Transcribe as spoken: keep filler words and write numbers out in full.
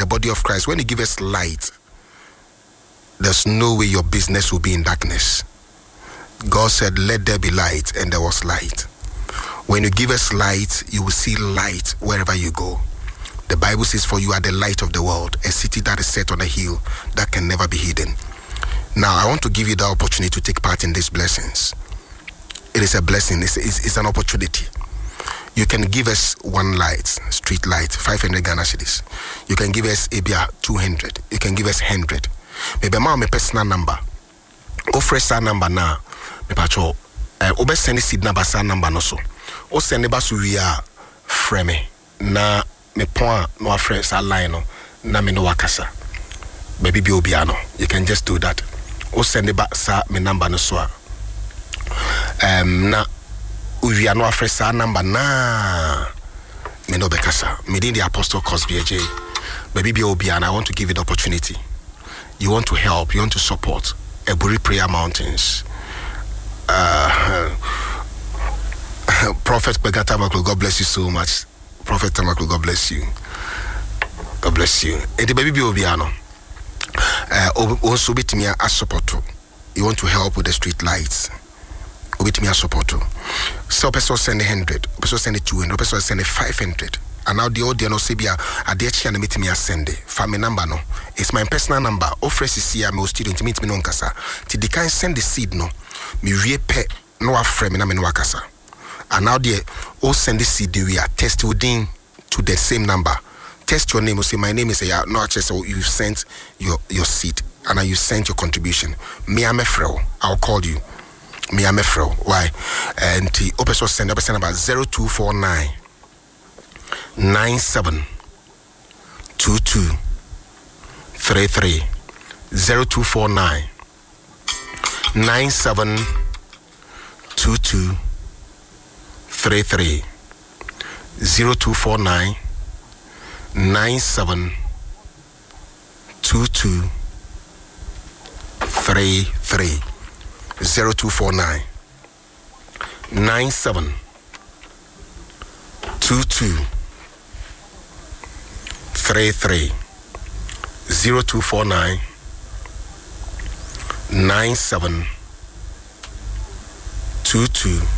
the body of Christ, when you give us light, there's no way your business will be in darkness. God said, let there be light, and there was light. When you give us light, you will see light wherever you go. The Bible says, for you are the light of the world, a city that is set on a hill that can never be hidden. Now, I want to give you the opportunity to take part in these blessings. It is a blessing. It's, it's, it's an opportunity. You can give us one light, street light, five hundred Ghana cedis. You can give us A B A two hundred. You can give us one hundred. Maybe my personal number. Offer sa number now. Me pacho. Obe send seed number sa number no so. O send ba so we are frame na me point no afre sa line no na me no wakasa. Baby bi obiano. You can just do that. O send ba sa me number no so. Um na we are no afre sa number na me no bekasa. Me the Apostle Cosby J. Baby bi obiano. I want to give you the opportunity. You want to help, you want to support Eburi Prayer Mountains. Uh, Prophet Begata Maklo, God bless you so much. Prophet Tamaklo, God bless you. God bless you. And the baby be obiano. Uh, also bit me a support. You want to help with the street lights. Bit me a support. So person send a hundred, person send a two hundred, person send a five hundred. And now the audio say be a dear channel meet me a send it. Family number no. It's my personal number. Offer C I'm a student meet me no kasa. Till the kind send the seed no. Me re pet no afre me na me no kasa. And now the all send the seed we are test within to the same number. Test your name. Say my name is a no just so you've sent your your seed and now you sent your contribution. Me I'm a fro. I'll call you. Me I'm a fro. Why? And the open source send up send about zero two four nine. Nine seven two two three three zero two four nine nine seven two two three three zero two four nine nine seven two two three three zero two four nine nine seven two two three three zero two four nine nine seven two two